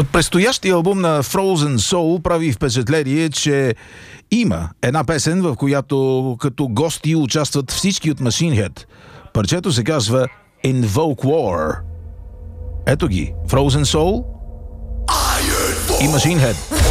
От предстоящия албум на Frozen Soul прави впечатление, че има една песен, в която като гости участват всички от Machine Head. Парчето се казва Invoke War. Ето ги, Frozen Soul и Machine Head.